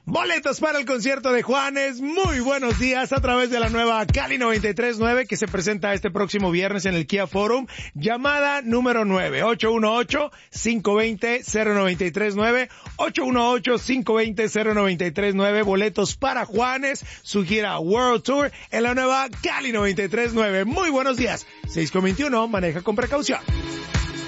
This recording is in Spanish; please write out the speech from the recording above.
Boletos para el concierto de Juanes. Muy buenos días a través de la nueva Cali 93.9 que se presenta este próximo viernes en el Kia Forum. Llamada número 9, 818-520-0939, 818-520-0939. Boletos para Juanes, su gira World Tour en la nueva Cali 93.9. Muy buenos días. 6:21, maneja con precaución.